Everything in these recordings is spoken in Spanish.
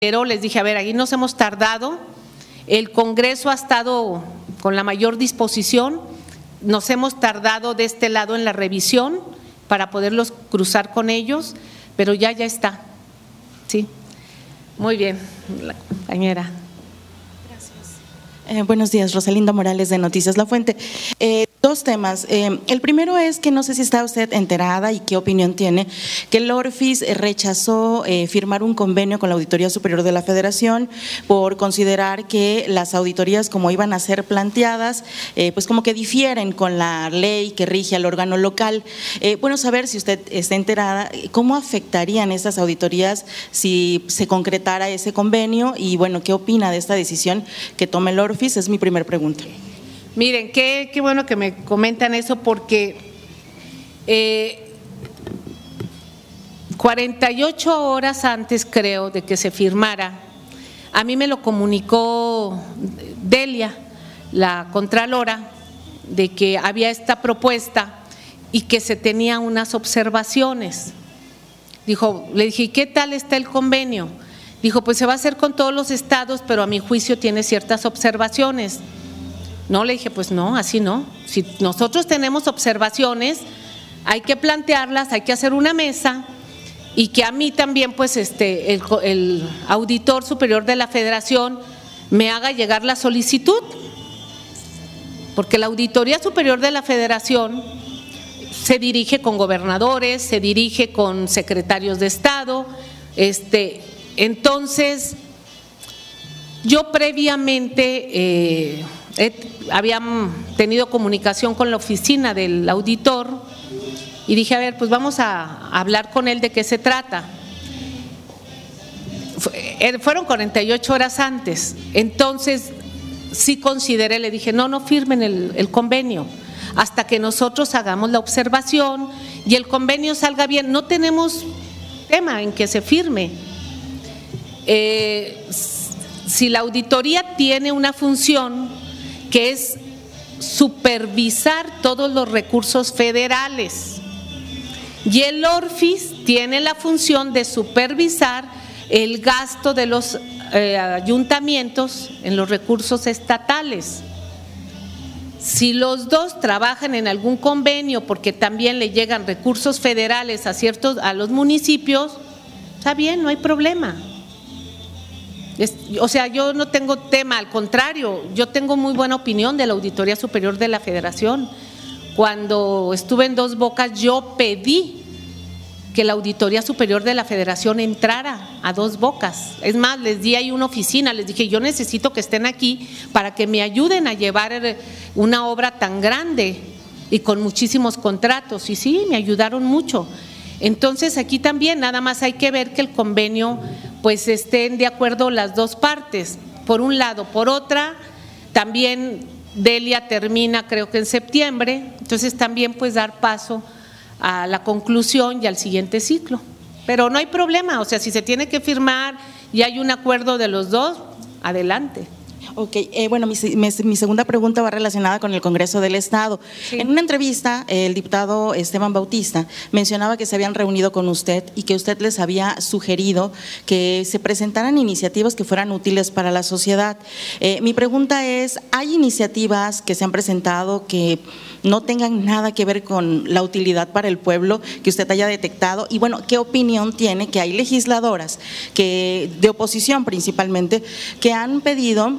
Pero les dije, a ver, ahí nos hemos tardado, el Congreso ha estado con la mayor disposición, nos hemos tardado de este lado en la revisión para poderlos cruzar con ellos, pero ya está. Sí, muy bien, la compañera. Buenos días, Rosalinda Morales de Noticias La Fuente. Dos temas. El primero es que no sé si está usted enterada y qué opinión tiene, que el ORFIS rechazó firmar un convenio con la Auditoría Superior de la Federación por considerar que las auditorías, como iban a ser planteadas, pues como que difieren con la ley que rige al órgano local. Bueno, saber si usted está enterada, ¿cómo afectarían estas auditorías si se concretara ese convenio? Y bueno, ¿qué opina de esta decisión que toma el ORFIS? Es mi primera pregunta. Miren, qué bueno que me comentan eso, porque 48 horas antes, creo, de que se firmara, a mí me lo comunicó Delia, la Contralora, de que había esta propuesta y que se tenía unas observaciones. Le dije, ¿y qué tal está el convenio? Dijo, pues se va a hacer con todos los estados, pero a mi juicio tiene ciertas observaciones. No, le dije, pues no, así no. Si nosotros tenemos observaciones, hay que plantearlas, hay que hacer una mesa y que a mí también, pues el auditor superior de la Federación me haga llegar la solicitud, porque la Auditoría Superior de la Federación se dirige con gobernadores, se dirige con secretarios de Estado, entonces yo previamente habían tenido comunicación con la oficina del auditor y dije, a ver, pues vamos a hablar con él de qué se trata. Fueron 48 horas antes, entonces sí consideré, le dije, no firmen el convenio hasta que nosotros hagamos la observación y el convenio salga bien. No tenemos tema en que se firme. Si la auditoría tiene una función que es supervisar todos los recursos federales y el ORFIS tiene la función de supervisar el gasto de los ayuntamientos en los recursos estatales. Si los dos trabajan en algún convenio porque también le llegan recursos federales a los municipios, está bien, no hay problema. O sea, yo no tengo tema, al contrario, yo tengo muy buena opinión de la Auditoría Superior de la Federación. Cuando estuve en Dos Bocas, yo pedí que la Auditoría Superior de la Federación entrara a Dos Bocas. Es más, les di ahí una oficina, les dije, yo necesito que estén aquí para que me ayuden a llevar una obra tan grande y con muchísimos contratos. Y sí, me ayudaron mucho. Entonces aquí también nada más hay que ver que el convenio pues estén de acuerdo las dos partes, por un lado. Por otra, también Delia termina creo que en septiembre, entonces también pues dar paso a la conclusión y al siguiente ciclo. Pero no hay problema, o sea, si se tiene que firmar y hay un acuerdo de los dos, adelante. Ok, bueno, mi segunda pregunta va relacionada con el Congreso del Estado. Sí. En una entrevista, el diputado Esteban Bautista mencionaba que se habían reunido con usted y que usted les había sugerido que se presentaran iniciativas que fueran útiles para la sociedad. Mi pregunta es, ¿hay iniciativas que se han presentado que no tengan nada que ver con la utilidad para el pueblo que usted haya detectado? Y bueno, ¿qué opinión tiene que hay legisladoras de oposición principalmente que han pedido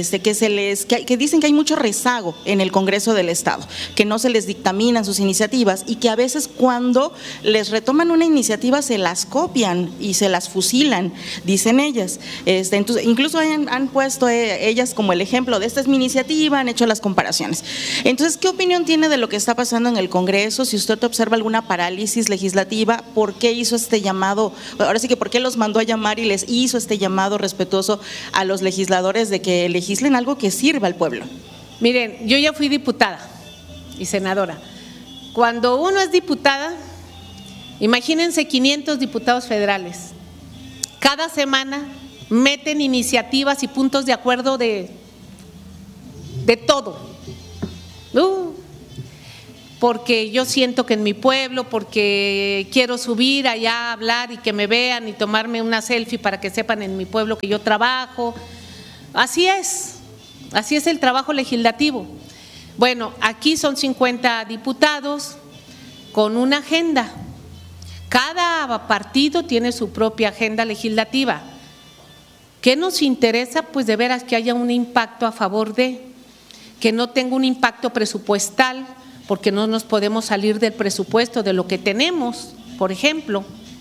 que dicen que hay mucho rezago en el Congreso del Estado, que no se les dictaminan sus iniciativas y que a veces cuando les retoman una iniciativa se las copian y se las fusilan, dicen ellas. Entonces, incluso han puesto ellas como el ejemplo de esta es mi iniciativa, han hecho las comparaciones. Entonces, ¿qué opinión tiene de lo que está pasando en el Congreso? Si usted observa alguna parálisis legislativa, ¿por qué hizo este llamado? Ahora sí que ¿por qué los mandó a llamar y les hizo este llamado respetuoso a los legisladores de que legislen algo que sirva al pueblo? Miren, yo ya fui diputada y senadora. Cuando uno es diputada, imagínense 500 diputados federales. Cada semana meten iniciativas y puntos de acuerdo de todo. porque yo siento que en mi pueblo, porque quiero subir allá a hablar y que me vean y tomarme una selfie para que sepan en mi pueblo que yo trabajo. Así es el trabajo legislativo. Bueno, aquí son 50 diputados con una agenda. Cada partido tiene su propia agenda legislativa. ¿Qué nos interesa? Pues de veras que haya un impacto a favor de, que no tenga un impacto presupuestal, porque no nos podemos salir del presupuesto de lo que tenemos, por ejemplo,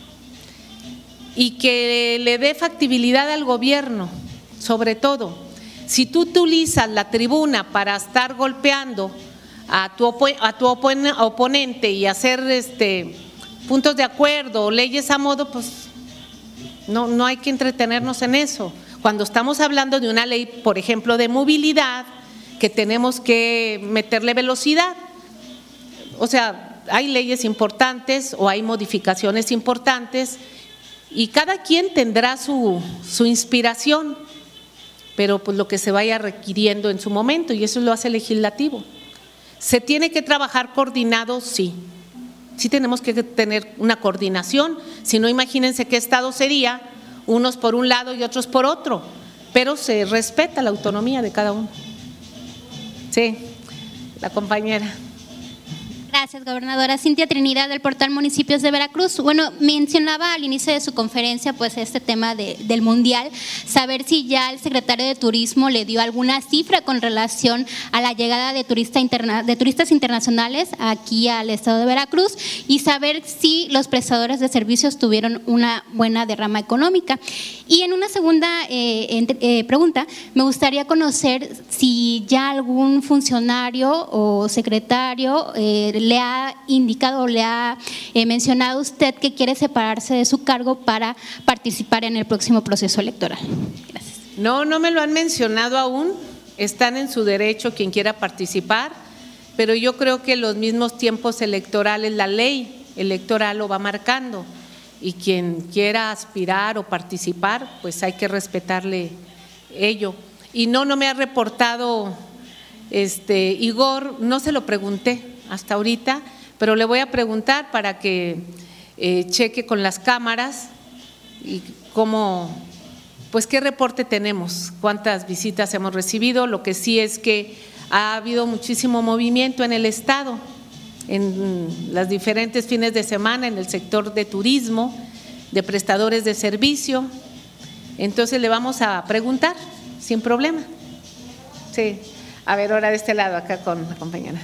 y que le dé factibilidad al gobierno, sobre todo. Si tú utilizas la tribuna para estar golpeando a tu oponente y hacer puntos de acuerdo o leyes a modo, pues no hay que entretenernos en eso. Cuando estamos hablando de una ley, por ejemplo, de movilidad, que tenemos que meterle velocidad, o sea, hay leyes importantes o hay modificaciones importantes y cada quien tendrá su inspiración, pero pues lo que se vaya requiriendo en su momento, y eso lo hace el legislativo. ¿Se tiene que trabajar coordinado? Sí tenemos que tener una coordinación, si no imagínense qué estado sería, unos por un lado y otros por otro, pero se respeta la autonomía de cada uno. Sí, la compañera. Gracias, gobernadora. Cintia Trinidad, del portal Municipios de Veracruz. Bueno, mencionaba al inicio de su conferencia pues este tema del Mundial, saber si ya el secretario de Turismo le dio alguna cifra con relación a la llegada de turistas internacionales aquí al estado de Veracruz y saber si los prestadores de servicios tuvieron una buena derrama económica. Y en una segunda pregunta, me gustaría conocer si ya algún funcionario o secretario le ha indicado o le ha mencionado usted que quiere separarse de su cargo para participar en el próximo proceso electoral. Gracias. No me lo han mencionado aún, están en su derecho quien quiera participar, pero yo creo que los mismos tiempos electorales, la ley electoral lo va marcando y quien quiera aspirar o participar, pues hay que respetarle ello. Y no me ha reportado Igor, no se lo pregunté hasta ahorita, pero le voy a preguntar para que cheque con las cámaras y pues qué reporte tenemos, cuántas visitas hemos recibido. Lo que sí es que ha habido muchísimo movimiento en el estado, en las diferentes fines de semana, en el sector de turismo, de prestadores de servicio. Entonces le vamos a preguntar sin problema. Sí, a ver, ahora de este lado, acá con la compañera.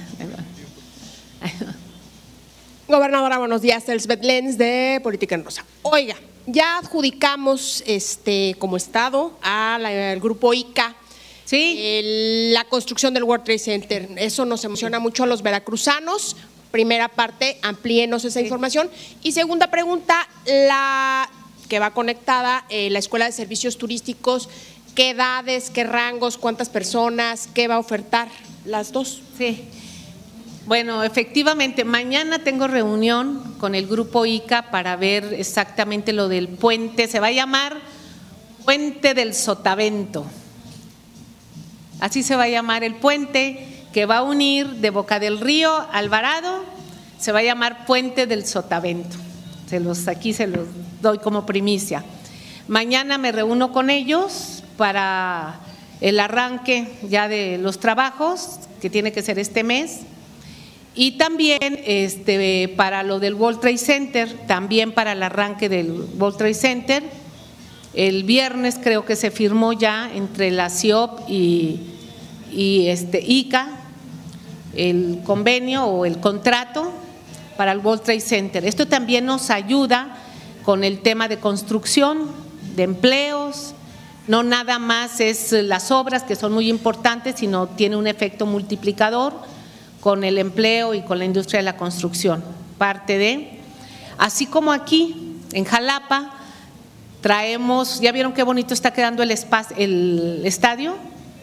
Gobernadora, buenos días. Elsbeth Lenz, de Política en Rosa. Oiga, ya adjudicamos como Estado al grupo ICA, sí, la construcción del World Trade Center. Eso nos emociona mucho a los veracruzanos. Primera parte, amplíenos esa información. Y segunda pregunta, la que va conectada, la Escuela de Servicios Turísticos, ¿qué edades, qué rangos, cuántas personas, qué va a ofertar? Las dos. Sí. Bueno, efectivamente, mañana tengo reunión con el grupo ICA para ver exactamente lo del puente. Se va a llamar Puente del Sotavento. Así se va a llamar el puente que va a unir de Boca del Río a Alvarado. Se va a llamar Puente del Sotavento. Aquí se los doy como primicia. Mañana me reúno con ellos para el arranque ya de los trabajos, que tiene que ser este mes. Y también para lo del World Trade Center, también para el arranque del World Trade Center. El viernes creo que se firmó ya entre la CIOP y ICA el convenio o el contrato para el World Trade Center. Esto también nos ayuda con el tema de construcción, de empleos. No nada más es las obras, que son muy importantes, sino tiene un efecto multiplicador con el empleo y con la industria de la construcción, parte de, así como aquí en Jalapa traemos, ¿ya vieron qué bonito está quedando el estadio?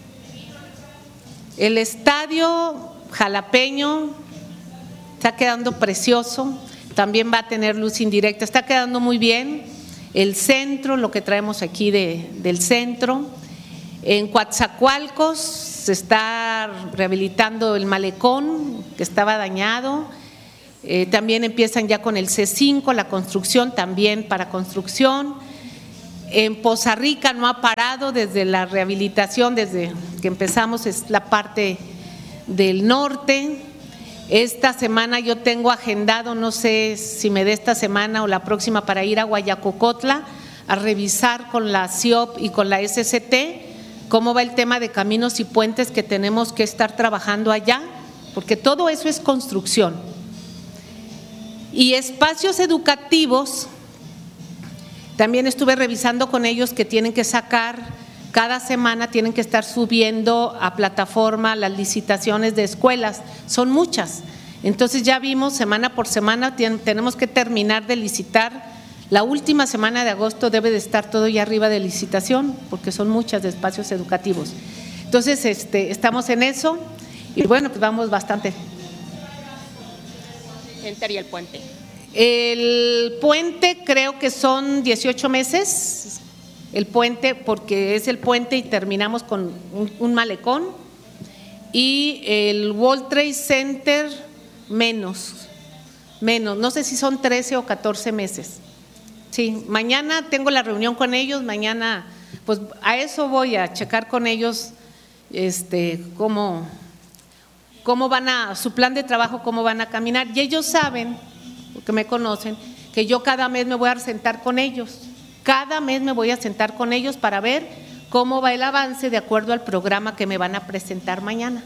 El estadio jalapeño está quedando precioso, también va a tener luz indirecta, está quedando muy bien. El centro, lo que traemos aquí del centro, En Coatzacoalcos se está rehabilitando el malecón que estaba dañado. También empiezan ya con el C5, la construcción también para construcción. En Poza Rica no ha parado desde la rehabilitación, desde que empezamos, es la parte del norte. Esta semana yo tengo agendado, no sé si me dé esta semana o la próxima, para ir a Guayacocotla a revisar con la CIOP y con la SCT cómo va el tema de caminos y puentes que tenemos que estar trabajando allá, porque todo eso es construcción. Y espacios educativos, también estuve revisando con ellos que tienen que sacar, cada semana tienen que estar subiendo a plataforma las licitaciones de escuelas, son muchas. Entonces ya vimos semana por semana, tenemos que terminar de licitar. La última semana de agosto debe de estar todo ya arriba de licitación, porque son muchas de espacios educativos. Entonces estamos en eso y bueno, pues vamos bastante. ¿Y el puente? El puente creo que son 18 meses, el puente, porque es el puente y terminamos con un malecón. Y el World Trade Center menos, no sé si son 13 o 14 meses. Sí, mañana tengo la reunión con ellos, mañana pues a eso voy a checar con ellos cómo van a, su plan de trabajo, cómo van a caminar. Y ellos saben, porque me conocen, que yo cada mes me voy a sentar con ellos, para ver cómo va el avance de acuerdo al programa que me van a presentar mañana.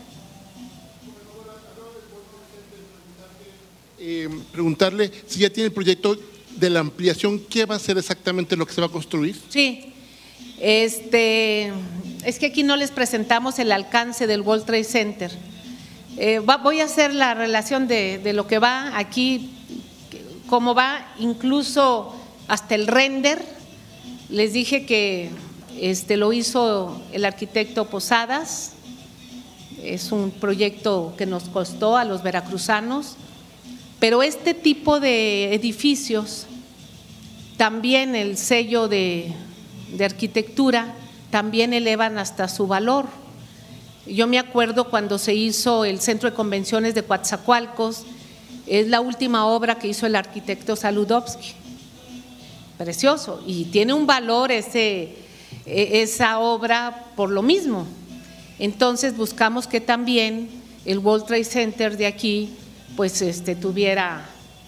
Preguntarle si ya tiene el proyecto de la ampliación, ¿qué va a ser exactamente lo que se va a construir? Sí, es que aquí no les presentamos el alcance del World Trade Center. Voy a hacer la relación de lo que va aquí, cómo va, incluso hasta el render. Les dije que lo hizo el arquitecto Posadas, es un proyecto que nos costó a los veracruzanos, pero este tipo de edificios, también el sello de arquitectura, también elevan hasta su valor. Yo me acuerdo cuando se hizo el Centro de Convenciones de Coatzacoalcos, es la última obra que hizo el arquitecto Saludowski, precioso, y tiene un valor esa obra por lo mismo. Entonces buscamos que también el World Trade Center de aquí pues tuviera…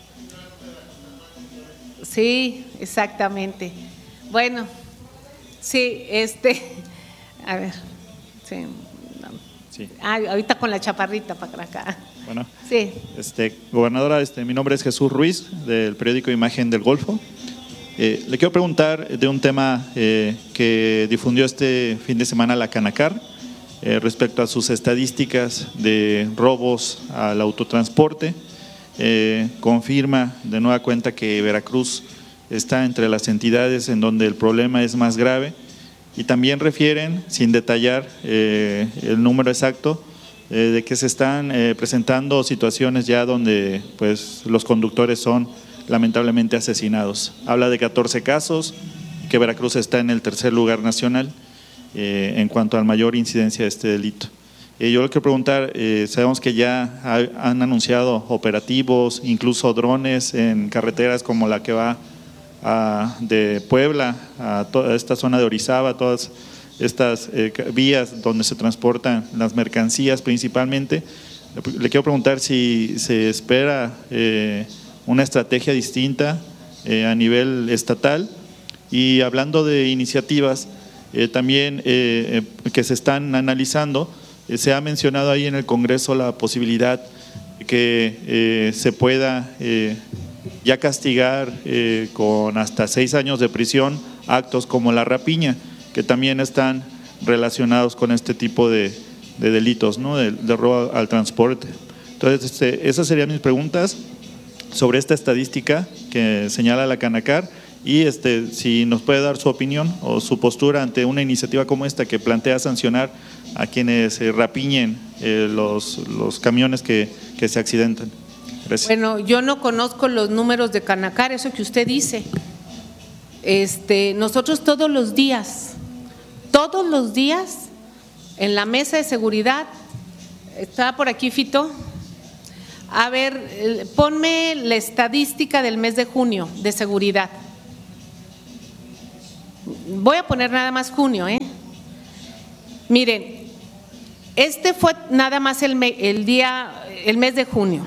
Sí, exactamente. Bueno, sí, a ver, sí. Sí. Ahorita con la chaparrita para acá. Bueno, sí. Gobernadora, mi nombre es Jesús Ruiz, del periódico Imagen del Golfo. Le quiero preguntar de un tema que difundió este fin de semana la Canacar, respecto a sus estadísticas de robos al autotransporte. Confirma de nueva cuenta que Veracruz está entre las entidades en donde el problema es más grave, y también refieren, sin detallar el número exacto, de que se están presentando situaciones ya donde pues los conductores son lamentablemente asesinados. Habla de 14 casos, que Veracruz está en el tercer lugar nacional en cuanto a mayor incidencia de este delito. Yo le quiero preguntar, sabemos que ya han anunciado operativos, incluso drones en carreteras como la que va de Puebla a toda esta zona de Orizaba, todas estas vías donde se transportan las mercancías principalmente. Le quiero preguntar si se espera una estrategia distinta a nivel estatal, y hablando de iniciativas también que se están analizando, se ha mencionado ahí en el Congreso la posibilidad de que se pueda ya castigar con hasta 6 años de prisión actos como la rapiña, que también están relacionados con este tipo de delitos, ¿no? de robo al transporte. Entonces, esas serían mis preguntas sobre esta estadística que señala la Canacar, y si nos puede dar su opinión o su postura ante una iniciativa como esta que plantea sancionar a quienes rapiñen los camiones que se accidentan. Gracias. Bueno, yo no conozco los números de Canacar, eso que usted dice. Nosotros todos los días todos los días en la mesa de seguridad. ¿Está por aquí, Fito? A ver, ponme la estadística del mes de junio de seguridad. Voy a poner nada más junio, ¿eh? Miren, este fue nada más el mes de junio.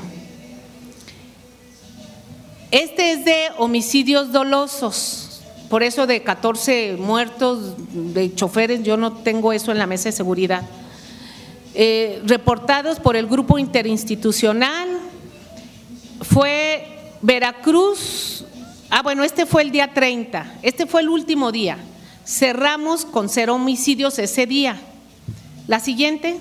Este es de homicidios dolosos, por eso de 14 muertos de choferes, yo no tengo eso en la mesa de seguridad. Reportados por el grupo interinstitucional, fue Veracruz. Bueno, este fue el día 30, este fue el último día. Cerramos con 0 homicidios ese día. La siguiente,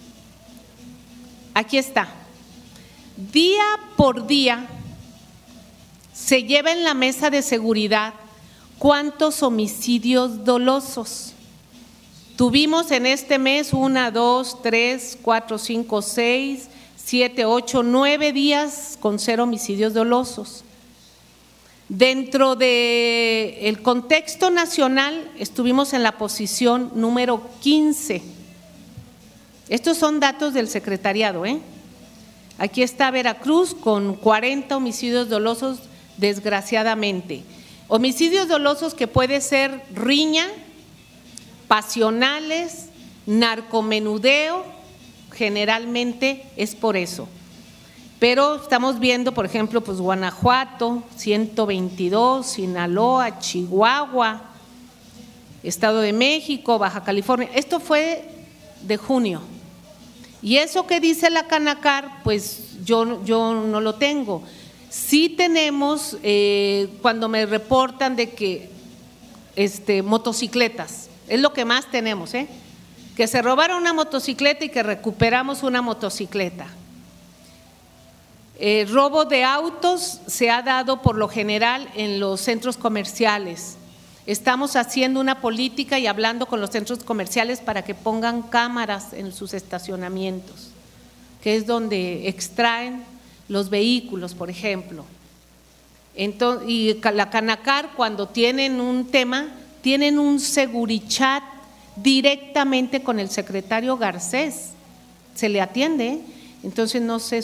aquí está. Día por día se lleva en la mesa de seguridad cuántos homicidios dolosos. Tuvimos en este mes 1, 2, 3, 4, 5, 6, 7, 8, 9 días con 0 homicidios dolosos. Dentro del contexto nacional estuvimos en la posición número 15. Estos son datos del secretariado, ¿eh? Aquí está Veracruz con 40 homicidios dolosos, desgraciadamente. Homicidios dolosos que puede ser riña, pasionales, narcomenudeo, generalmente es por eso. Pero estamos viendo, por ejemplo, pues Guanajuato, 122, Sinaloa, Chihuahua, Estado de México, Baja California. Esto fue de junio. Y eso que dice la Canacar, pues yo no lo tengo. Sí tenemos, cuando me reportan de que motocicletas, es lo que más tenemos, que se robaron una motocicleta y que recuperamos una motocicleta. Robo de autos se ha dado por lo general en los centros comerciales. Estamos haciendo una política y hablando con los centros comerciales para que pongan cámaras en sus estacionamientos, que es donde extraen los vehículos, por ejemplo. Entonces, y la Canacar, cuando tienen un tema, tienen un segurichat directamente con el secretario Garcés, se le atiende, entonces no sé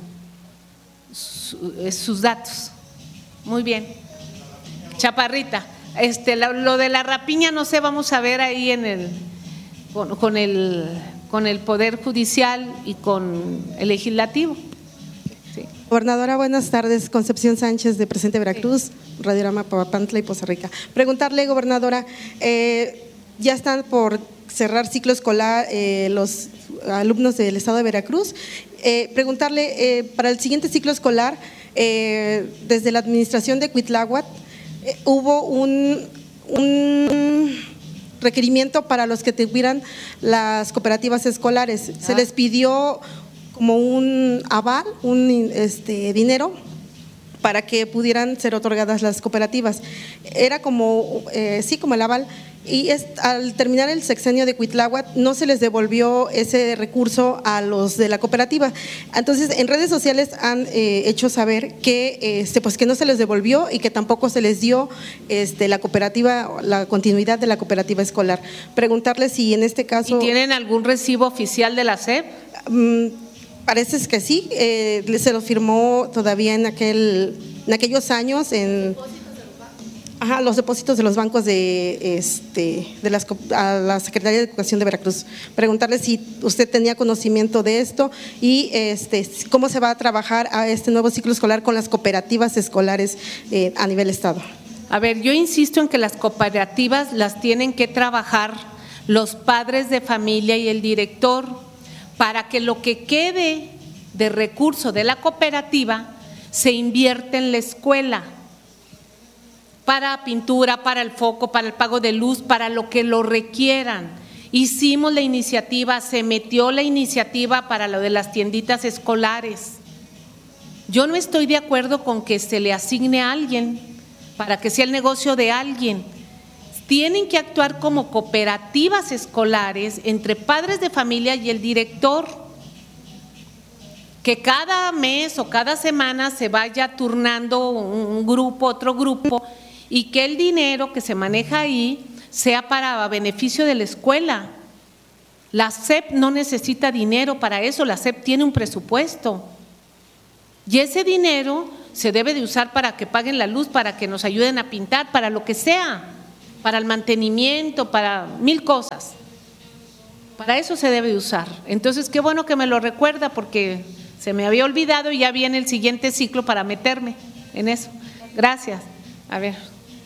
sus datos. Muy bien. Chaparrita, lo de la rapiña no sé, vamos a ver ahí con el Poder Judicial y con el Legislativo. Sí. Gobernadora, buenas tardes. Concepción Sánchez, de Presente Veracruz, Radiorama Papantla y Poza Rica. Preguntarle, gobernadora, ya están por cerrar ciclo escolar los alumnos del estado de Veracruz. Preguntarle, para el siguiente ciclo escolar, desde la administración de Cuitláhuac, hubo un requerimiento para los que tuvieran las cooperativas escolares. Se les pidió como un aval, un dinero para que pudieran ser otorgadas las cooperativas. Era como, como el aval. Y al terminar el sexenio de Cuitláhuac no se les devolvió ese recurso a los de la cooperativa. Entonces, en redes sociales han hecho saber que pues que no se les devolvió y que tampoco se les dio la cooperativa, la continuidad de la cooperativa escolar. Preguntarle si en este caso… ¿Y tienen algún recibo oficial de la SEP? Parece que sí, se lo firmó todavía en aquellos años los depósitos de los bancos a la Secretaría de Educación de Veracruz. Preguntarle si usted tenía conocimiento de esto y cómo se va a trabajar a este nuevo ciclo escolar con las cooperativas escolares a nivel estado. A ver, yo insisto en que las cooperativas las tienen que trabajar los padres de familia y el director para que lo que quede de recurso de la cooperativa se invierte en la escuela, para pintura, para el foco, para el pago de luz, para lo que lo requieran. Hicimos la iniciativa, se metió la iniciativa para lo de las tienditas escolares. Yo no estoy de acuerdo con que se le asigne a alguien para que sea el negocio de alguien. Tienen que actuar como cooperativas escolares entre padres de familia y el director, que cada mes o cada semana se vaya turnando un grupo, otro grupo, y que el dinero que se maneja ahí sea para beneficio de la escuela. La SEP no necesita dinero para eso, la SEP tiene un presupuesto. Y ese dinero se debe de usar para que paguen la luz, para que nos ayuden a pintar, para lo que sea, para el mantenimiento, para 1000 cosas. Para eso se debe de usar. Entonces, qué bueno que me lo recuerda porque se me había olvidado y ya viene el siguiente ciclo para meterme en eso. Gracias. A ver.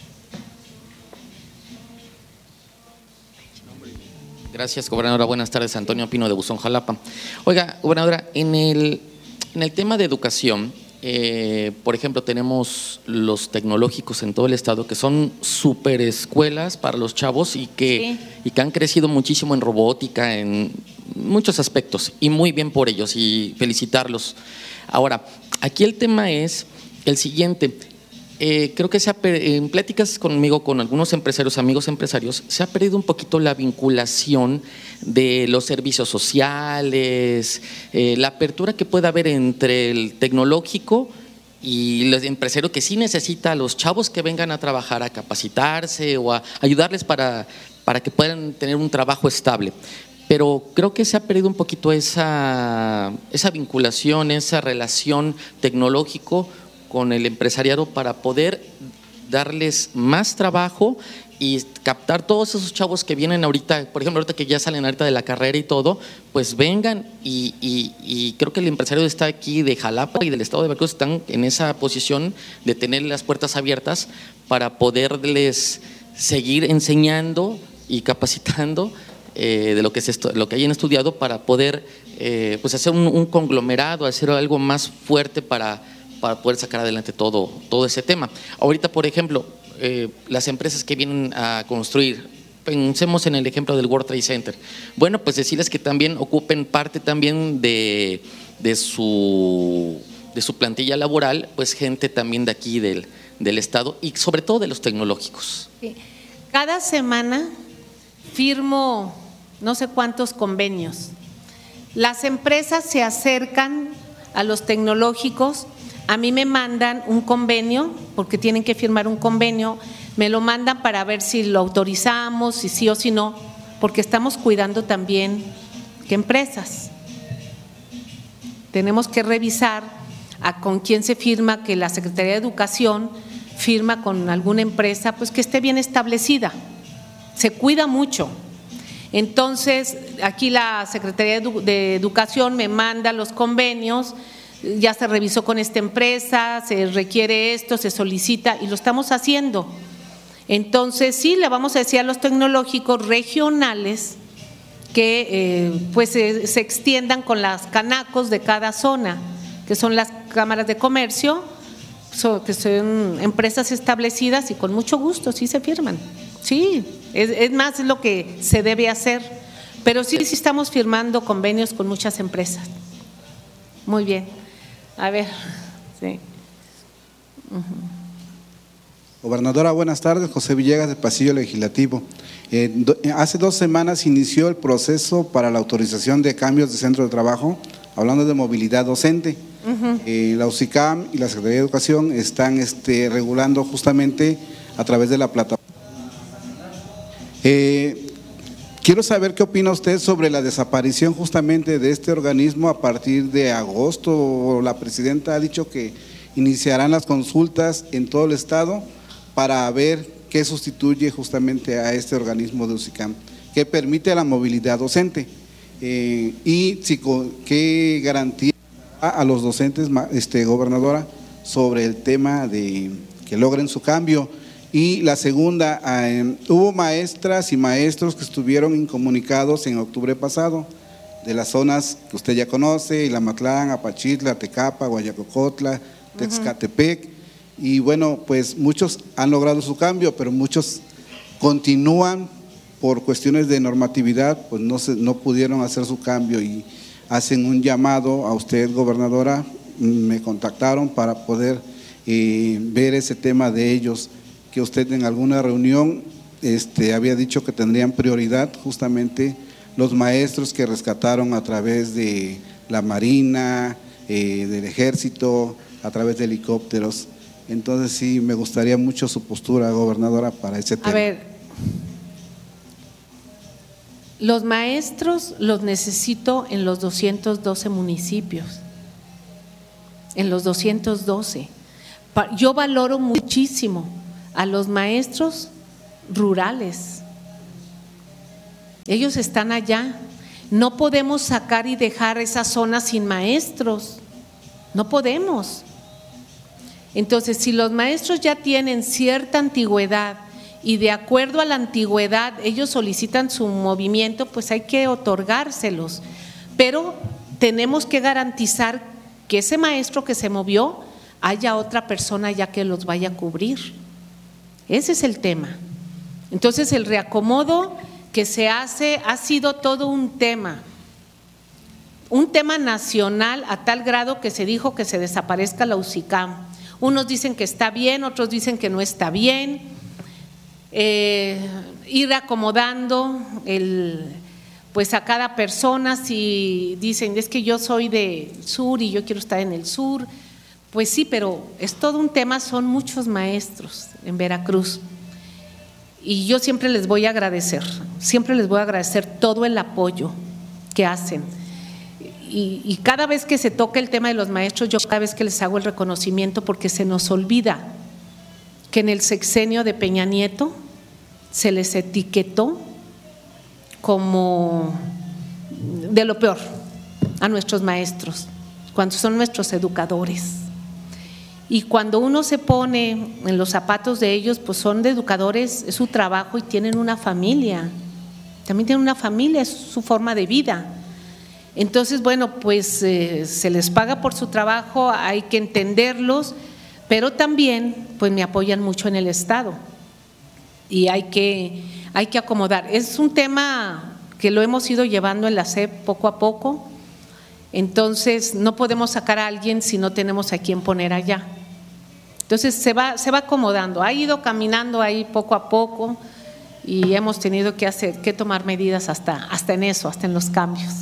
Gracias, gobernadora. Buenas tardes. Antonio Pino de Buzón, Jalapa. Oiga, gobernadora, en el tema de educación, por ejemplo, tenemos los tecnológicos en todo el estado que son súper escuelas para los chavos y que han crecido muchísimo en robótica, en muchos aspectos, y muy bien por ellos y felicitarlos. Ahora, aquí el tema es el siguiente. Creo que en pláticas conmigo, con algunos empresarios, amigos empresarios, se ha perdido un poquito la vinculación de los servicios sociales, la apertura que pueda haber entre el tecnológico y el empresario que sí necesita a los chavos que vengan a trabajar, a capacitarse o a ayudarles para que puedan tener un trabajo estable. Pero creo que se ha perdido un poquito esa vinculación, esa relación tecnológico con el empresariado para poder darles más trabajo y captar todos esos chavos que vienen ahorita, por ejemplo, ahorita que ya salen ahorita de la carrera y todo, pues vengan y creo que el empresario está aquí de Jalapa y del estado de Veracruz están en esa posición de tener las puertas abiertas para poderles seguir enseñando y capacitando de lo que hayan estudiado para poder pues hacer un conglomerado, hacer algo más fuerte para poder sacar adelante todo ese tema. Ahorita, por ejemplo, las empresas que vienen a construir, pensemos en el ejemplo del World Trade Center. Bueno, pues decirles que también ocupen parte también de su plantilla laboral, pues gente también de aquí del estado y sobre todo de los tecnológicos. Cada semana firmo no sé cuántos convenios. Las empresas se acercan a los tecnológicos. A mí me mandan un convenio, porque tienen que firmar un convenio, me lo mandan para ver si lo autorizamos, si sí o si no, porque estamos cuidando también qué empresas. Tenemos que revisar con quién se firma, que la Secretaría de Educación firma con alguna empresa, pues que esté bien establecida, se cuida mucho. Entonces, aquí la Secretaría de Educación me manda los convenios, ya se revisó con esta empresa, se requiere esto, se solicita y lo estamos haciendo. Entonces, sí, le vamos a decir a los tecnológicos regionales que pues se extiendan con las canacos de cada zona, que son las cámaras de comercio, que son empresas establecidas y con mucho gusto sí se firman. Sí, es más lo que se debe hacer, pero sí estamos firmando convenios con muchas empresas. Muy bien. A ver, sí. Gobernadora, buenas tardes. José Villegas, del Pasillo Legislativo. Hace 2 semanas inició el proceso para la autorización de cambios de centro de trabajo, hablando de movilidad docente. La UCICAM y la Secretaría de Educación están regulando justamente a través de la plataforma. Quiero saber qué opina usted sobre la desaparición justamente de este organismo a partir de agosto. La presidenta ha dicho que iniciarán las consultas en todo el estado para ver qué sustituye justamente a este organismo de UCICAM, que permite la movilidad docente y qué garantía a los docentes, gobernadora, sobre el tema de que logren su cambio. Y la segunda, hubo maestras y maestros que estuvieron incomunicados en octubre pasado, de las zonas que usted ya conoce, Ilamatlán, Apachitla, Tecapa, Guayacocotla, Texcatepec, y bueno, pues muchos han logrado su cambio, pero muchos continúan por cuestiones de normatividad, pues no pudieron hacer su cambio y hacen un llamado a usted, gobernadora, me contactaron para poder ver ese tema de ellos, que usted en alguna reunión había dicho que tendrían prioridad justamente los maestros que rescataron a través de la Marina, del Ejército, a través de helicópteros. Entonces sí, me gustaría mucho su postura, gobernadora, para ese tema. A ver, Los maestros los necesito en los 212 municipios, en los 212. Yo valoro muchísimo a los maestros rurales. Ellos están allá. No podemos sacar y dejar esa zona sin maestros. No podemos. Entonces, si los maestros ya tienen cierta antigüedad y de acuerdo a la antigüedad ellos solicitan su movimiento, pues hay que otorgárselos. Pero tenemos que garantizar que ese maestro que se movió haya otra persona ya que los vaya a cubrir. Ese es el tema. Entonces, el reacomodo que se hace ha sido todo un tema nacional a tal grado que se dijo que se desaparezca la UCICAM. Unos dicen que está bien, otros dicen que no está bien. Ir acomodando pues a cada persona, si dicen es que yo soy de sur y yo quiero estar en el sur, pues sí, pero es todo un tema, son muchos maestros en Veracruz. Y yo siempre les voy a agradecer todo el apoyo que hacen. Y cada vez que se toca el tema de los maestros, yo cada vez que les hago el reconocimiento, porque se nos olvida que en el sexenio de Peña Nieto se les etiquetó como de lo peor a nuestros maestros, cuando son nuestros educadores. Y cuando uno se pone en los zapatos de ellos, pues son de educadores, es su trabajo y tienen una familia, también tienen una familia, es su forma de vida. Entonces, bueno, pues se les paga por su trabajo, hay que entenderlos, pero también pues me apoyan mucho en el Estado y hay que acomodar. Es un tema que lo hemos ido llevando en la SEP poco a poco, entonces no podemos sacar a alguien si no tenemos a quién poner allá. Entonces se va acomodando, ha ido caminando ahí poco a poco y hemos tenido que tomar medidas hasta en eso, hasta en los cambios.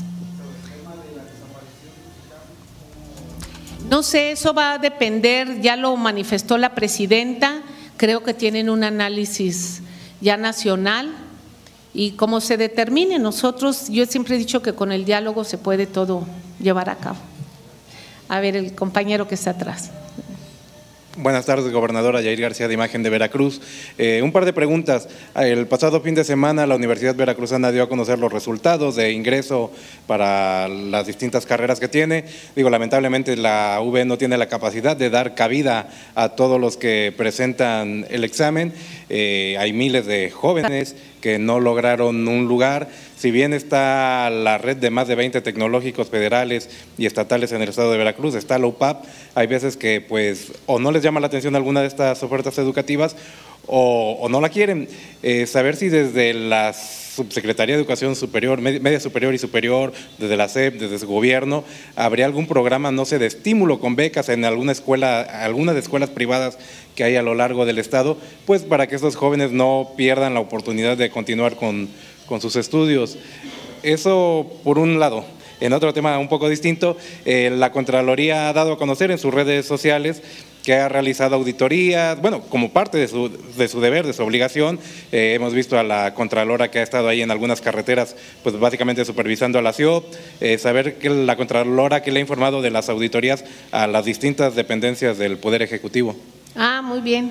No sé, eso va a depender, ya lo manifestó la presidenta, creo que tienen un análisis ya nacional y como se determine, yo siempre he dicho que con el diálogo se puede todo llevar a cabo. A ver, el compañero que está atrás. Buenas tardes, gobernadora Yair García de Imagen de Veracruz. Un par de preguntas. El pasado fin de semana la Universidad Veracruzana dio a conocer los resultados de ingreso para las distintas carreras que tiene. Lamentablemente la UV no tiene la capacidad de dar cabida a todos los que presentan el examen. Hay miles de jóvenes que no lograron un lugar. Si bien está la red de más de 20 tecnológicos federales y estatales en el estado de Veracruz, está la UPAP, hay veces que pues o no les llama la atención alguna de estas ofertas educativas o no la quieren. Saber si desde la Subsecretaría de Educación Superior, Media Superior y Superior, desde la SEP, desde su gobierno, habría algún programa, no sé, de estímulo con becas en alguna escuela, algunas escuelas privadas que hay a lo largo del estado, pues para que estos jóvenes no pierdan la oportunidad de continuar con sus estudios. Eso por un lado. En otro tema un poco distinto, la Contraloría ha dado a conocer en sus redes sociales que ha realizado auditorías, bueno, como parte de su deber, de su obligación. Hemos visto a la Contralora que ha estado ahí en algunas carreteras, pues básicamente supervisando a la CIOP, saber que la Contralora que le ha informado de las auditorías a las distintas dependencias del Poder Ejecutivo. Muy bien.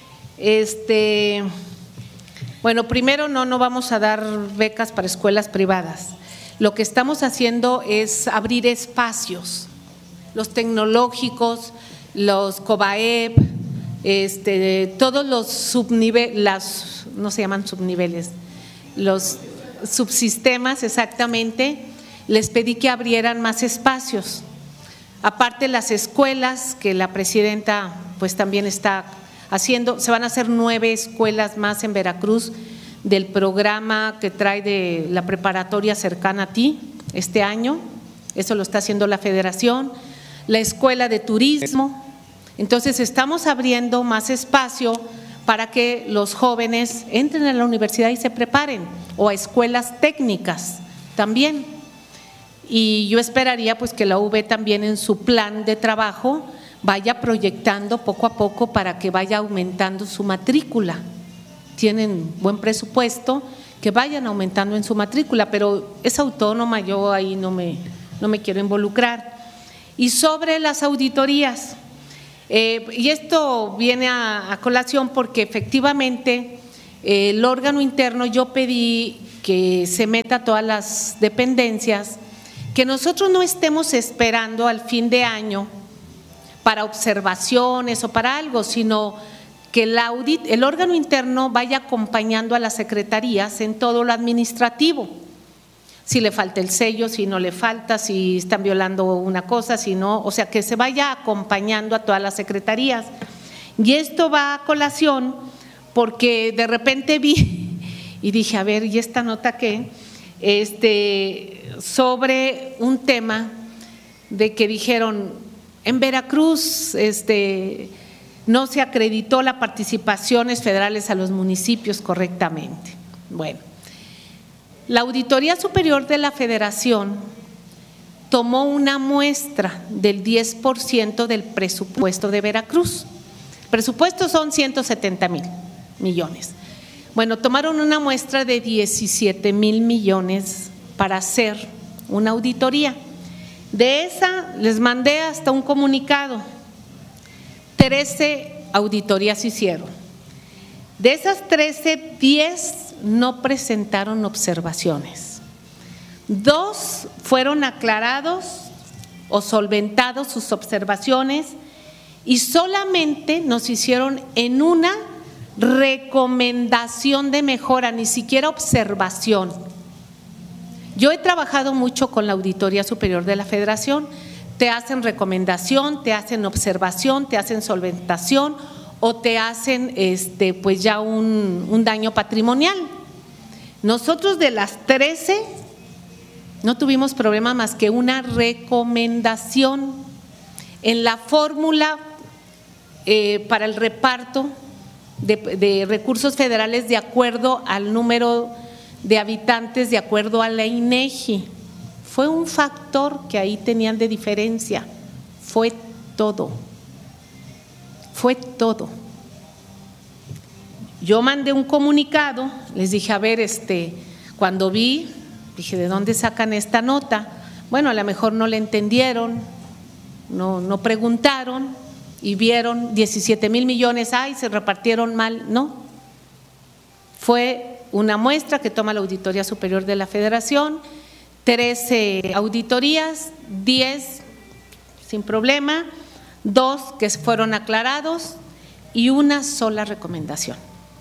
Bueno, primero no vamos a dar becas para escuelas privadas. Lo que estamos haciendo es abrir espacios, los tecnológicos, los COBAEP, todos los subniveles, no se llaman subniveles, los subsistemas exactamente, les pedí que abrieran más espacios. Aparte las escuelas que la presidenta pues también está haciendo, se van a hacer 9 escuelas más en Veracruz del programa que trae de la preparatoria cercana a ti este año, eso lo está haciendo la Federación, la escuela de turismo. Entonces estamos abriendo más espacio para que los jóvenes entren a la universidad y se preparen, o a escuelas técnicas también. Y yo esperaría pues que la UV también en su plan de trabajo vaya proyectando poco a poco para que vaya aumentando su matrícula. Tienen buen presupuesto que vayan aumentando en su matrícula, pero es autónoma, yo ahí no me quiero involucrar. Y sobre las auditorías, y esto viene a colación porque efectivamente el órgano interno, yo pedí que se meta a todas las dependencias, que nosotros no estemos esperando al fin de año para observaciones o para algo, sino que el órgano interno vaya acompañando a las secretarías en todo lo administrativo. Si le falta el sello, si no le falta, si están violando una cosa, si no, o sea, que se vaya acompañando a todas las secretarías. Y esto va a colación porque de repente vi y dije, a ver, ¿y esta nota qué? Sobre un tema de que dijeron, en Veracruz no se acreditó las participaciones federales a los municipios correctamente. Bueno, la Auditoría Superior de la Federación tomó una muestra del 10% del presupuesto de Veracruz. El presupuesto son 170 mil millones. Bueno, tomaron una muestra de 17 mil millones para hacer una auditoría. De esa les mandé hasta un comunicado. 13 auditorías hicieron. De esas 13, 10 no presentaron observaciones. 2 fueron aclarados o solventados sus observaciones y solamente nos hicieron en una recomendación de mejora, ni siquiera observación. Yo he trabajado mucho con la Auditoría Superior de la Federación, te hacen recomendación, te hacen observación, te hacen solventación o te hacen pues ya un daño patrimonial. Nosotros de las 13 no tuvimos problema más que una recomendación en la fórmula para el reparto de recursos federales de acuerdo al número de habitantes, de acuerdo a la INEGI. Fue un factor que ahí tenían de diferencia, fue todo. Yo mandé un comunicado, les dije, a ver, cuando vi, dije, ¿de dónde sacan esta nota? Bueno, a lo mejor no le entendieron, no preguntaron y vieron 17 mil millones, ay, se repartieron mal. No, fue una muestra que toma la Auditoría Superior de la Federación, 13 auditorías, 10 sin problema, 2 que fueron aclarados y una sola recomendación.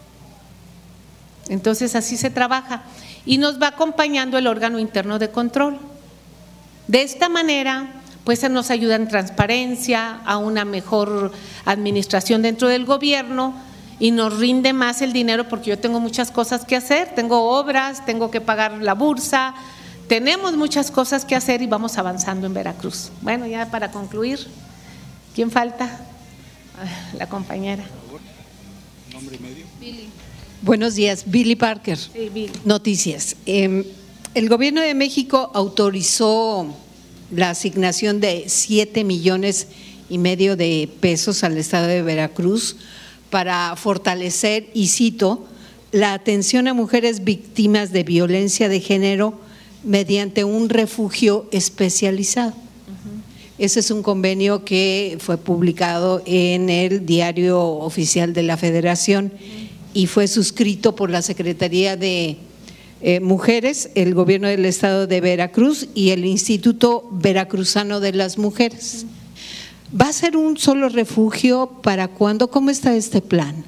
Entonces así se trabaja y nos va acompañando el órgano interno de control. De esta manera, pues se nos ayuda en transparencia, a una mejor administración dentro del gobierno y nos rinde más el dinero porque yo tengo muchas cosas que hacer, tengo obras, tengo que pagar la bursa, tenemos muchas cosas que hacer y vamos avanzando en Veracruz. Bueno, ya para concluir, ¿quién falta? La compañera. ¿Nombre y medio? Billy. Buenos días, Billy Parker. Sí, Billy. Noticias. El Gobierno de México autorizó la asignación de 7,5 millones de pesos al Estado de Veracruz para fortalecer, y cito, la atención a mujeres víctimas de violencia de género mediante un refugio especializado. Ese es un convenio que fue publicado en el Diario Oficial de la Federación y fue suscrito por la Secretaría de Mujeres, el Gobierno del Estado de Veracruz y el Instituto Veracruzano de las Mujeres. ¿Va a ser un solo refugio? ¿Para cuándo? ¿Cómo está este plan?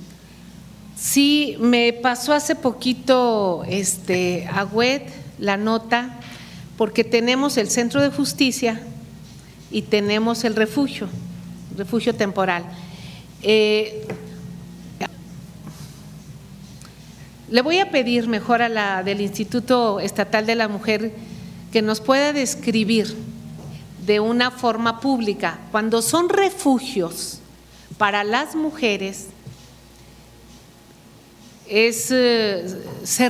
Sí, me pasó hace poquito a web la nota, porque tenemos el centro de justicia y tenemos el refugio temporal. Le voy a pedir mejor a la del Instituto Estatal de la Mujer que nos pueda describir de una forma pública, cuando son refugios para las mujeres, se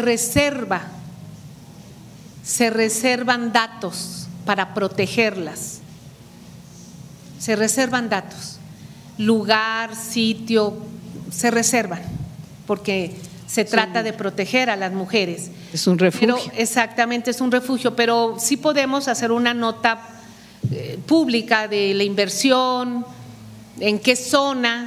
reservan datos para protegerlas, se reservan datos, lugar, sitio, se reservan, porque se trata de proteger a las mujeres. Es un refugio. Pero, exactamente, es un refugio, pero sí podemos hacer una nota pública de la inversión, en qué zona.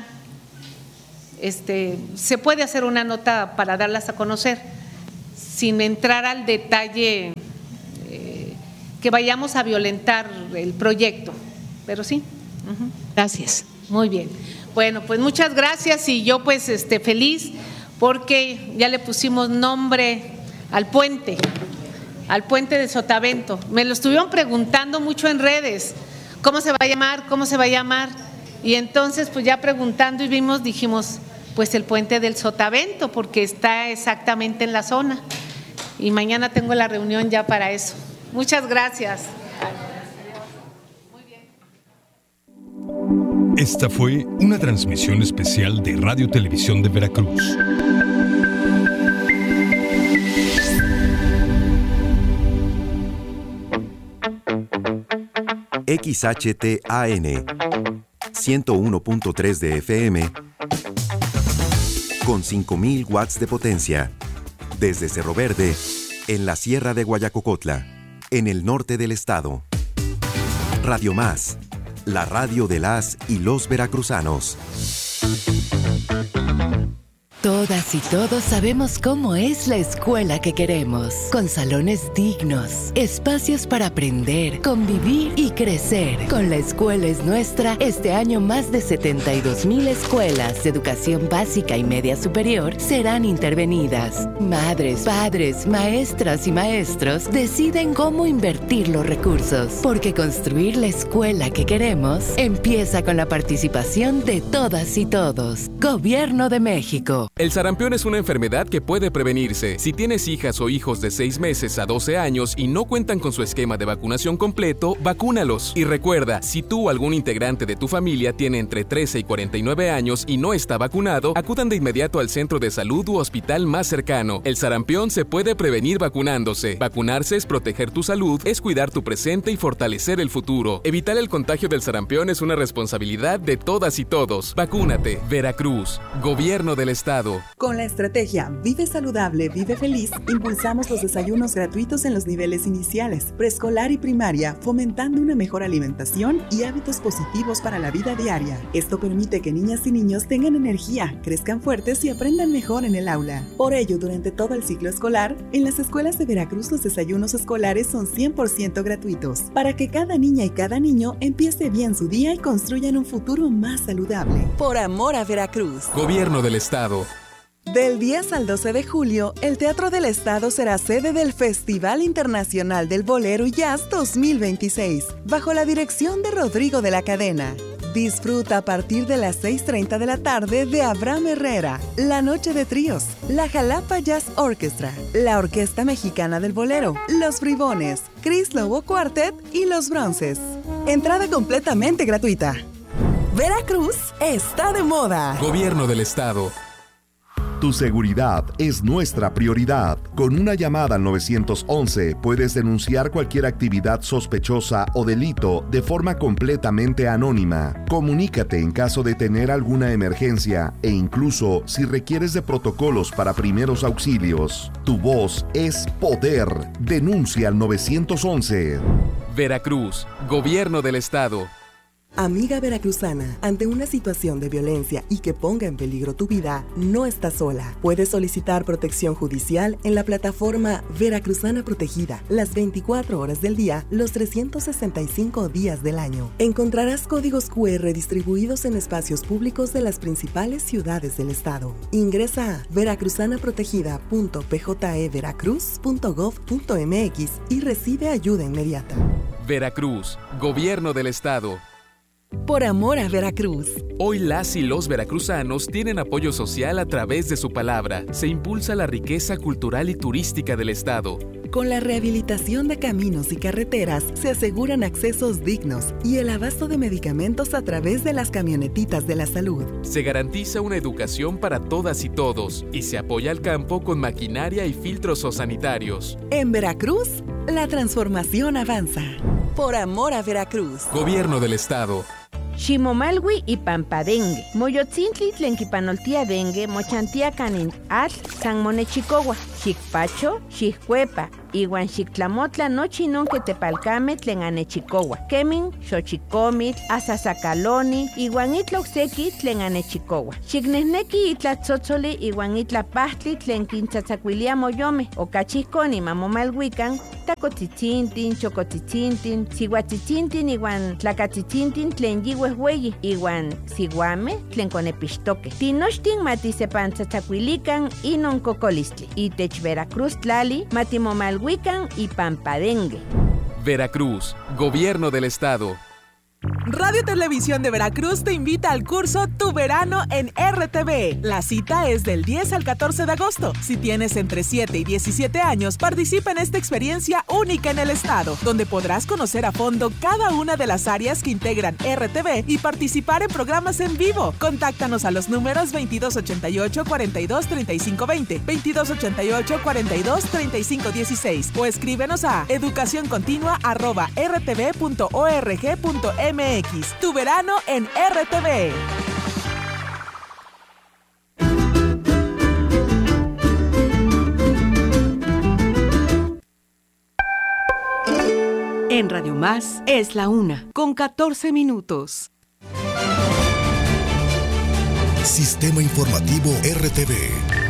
Se puede hacer una nota para darlas a conocer, sin entrar al detalle que vayamos a violentar el proyecto, pero sí. Gracias. Muy bien. Bueno, pues muchas gracias y yo pues feliz porque ya le pusimos nombre al puente de Sotavento. Me lo estuvieron preguntando mucho en redes, ¿cómo se va a llamar? ¿Cómo se va a llamar? Y entonces pues ya preguntando y dijimos, pues el puente del Sotavento, porque está exactamente en la zona. Y mañana tengo la reunión ya para eso. Muchas gracias. Esta fue una transmisión especial de Radio Televisión de Veracruz. XHTAN 101.3 de FM con 5,000 watts de potencia. Desde Cerro Verde, en la Sierra de Guayacocotla, en el norte del estado. Radio Más, la radio de las y los veracruzanos. Todas y todos sabemos cómo es la escuela que queremos, con salones dignos, espacios para aprender, convivir y crecer. Con La Escuela es Nuestra, este año más de 72,000 escuelas de educación básica y media superior serán intervenidas. Madres, padres, maestras y maestros deciden cómo invertir los recursos, porque construir la escuela que queremos empieza con la participación de todas y todos. Gobierno de México. El sarampión es una enfermedad que puede prevenirse. Si tienes hijas o hijos de 6 meses a 12 años y no cuentan con su esquema de vacunación completo, vacúnalos. Y recuerda, si tú o algún integrante de tu familia tiene entre 13 y 49 años y no está vacunado, acudan de inmediato al centro de salud u hospital más cercano. El sarampión se puede prevenir vacunándose. Vacunarse es proteger tu salud, es cuidar tu presente y fortalecer el futuro. Evitar el contagio del sarampión es una responsabilidad de todas y todos. Vacúnate. Veracruz. Gobierno del Estado. Con la estrategia Vive Saludable, Vive Feliz, impulsamos los desayunos gratuitos en los niveles iniciales, preescolar y primaria, fomentando una mejor alimentación y hábitos positivos para la vida diaria. Esto permite que niñas y niños tengan energía, crezcan fuertes y aprendan mejor en el aula. Por ello, durante todo el ciclo escolar, en las escuelas de Veracruz los desayunos escolares son 100% gratuitos, para que cada niña y cada niño empiece bien su día y construyan un futuro más saludable. Por amor a Veracruz. Gobierno del Estado. Del 10 al 12 de julio, el Teatro del Estado será sede del Festival Internacional del Bolero y Jazz 2026, bajo la dirección de Rodrigo de la Cadena. Disfruta a partir de las 6:30 de la tarde de Abraham Herrera, La Noche de Tríos, la Jalapa Jazz Orchestra, la Orquesta Mexicana del Bolero, Los Bribones, Chris Lobo Quartet y Los Bronces. Entrada completamente gratuita. Veracruz está de moda. Gobierno del Estado. Tu seguridad es nuestra prioridad. Con una llamada al 911 puedes denunciar cualquier actividad sospechosa o delito de forma completamente anónima. Comunícate en caso de tener alguna emergencia e incluso si requieres de protocolos para primeros auxilios. Tu voz es poder. Denuncia al 911. Veracruz, Gobierno del Estado. Amiga veracruzana, ante una situación de violencia y que ponga en peligro tu vida, no estás sola. Puedes solicitar protección judicial en la plataforma Veracruzana Protegida, las 24 horas del día, los 365 días del año. Encontrarás códigos QR distribuidos en espacios públicos de las principales ciudades del estado. Ingresa a veracruzanaprotegida.pjeveracruz.gov.mx y recibe ayuda inmediata. Veracruz, Gobierno del Estado. Por amor a Veracruz. Hoy las y los veracruzanos tienen apoyo social a través de su palabra. Se impulsa la riqueza cultural y turística del estado. Con la rehabilitación de caminos y carreteras se aseguran accesos dignos y el abasto de medicamentos a través de las camionetitas de la salud. Se garantiza una educación para todas y todos y se apoya al campo con maquinaria y filtros sanitarios. En Veracruz, la transformación avanza. Por amor a Veracruz. Gobierno del Estado. Ximomalwi y Pampadengue. Moyotzintli tlen kipanoltia dengue, mochantia canin atl san monechicowa. Xicpacho, xiccuepa, iwan xictlamotla nochi non que tepalcame tlen anechicowa. Kemin, xochicomitl, asasacaloni, iwan itla ocseki tlen anechicowa. Xicnehneki itla tzotzoli iwan itla pahtli tlen kintzatzacuilia moyome. Okachihkoni mamomalhuican, tacotzitzintin, chocotzitzintin, sihuatzitzintin iwan tlacatzitzintin tlen yihuehueyi, iwan siguame tlen conepixtoque. Tinochtin matisepantzatzacuilican inon cocolistli. Itech Veracruz tlali, matimomalhuican y Pampadengue. Veracruz, Gobierno del Estado. Radio Televisión de Veracruz te invita al curso Tu Verano en RTV. La cita es del 10 al 14 de agosto. Si tienes entre 7 y 17 años, participa en esta experiencia única en el estado, donde podrás conocer a fondo cada una de las áreas que integran RTV y participar en programas en vivo. Contáctanos a los números 2288-423520, 2288-423516 o escríbenos a educacioncontinua@rtv.org.mx. Tu verano en RTV. En Radio Más es la 1:14. Sistema Informativo RTV.